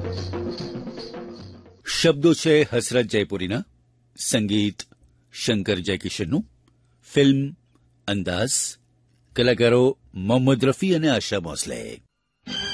શબ્દો છે હસરત જયપુરીના, સંગીત શંકર જયકિશનનું, ફિલ્મ અંદાઝ, કલાકારો મોહમ્મદ રફી અને આશા ભોંસલે.